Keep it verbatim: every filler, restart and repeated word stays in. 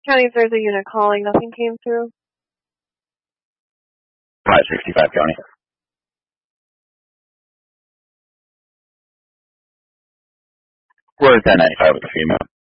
County, there's a unit calling. Nothing came through. five sixty-five County. We're at ten ninety-five with the female.